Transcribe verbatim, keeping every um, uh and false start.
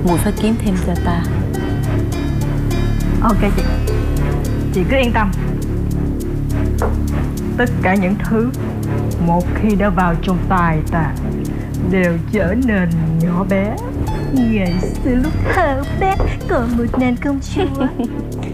muội phải kiếm thêm cho ta. Ok chị, chị cứ yên tâm. Tất cả những thứ một khi đã vào trong tay ta đều trở nên nhỏ bé. Ngày xưa lúc thơ bé còn một nàng công chúa.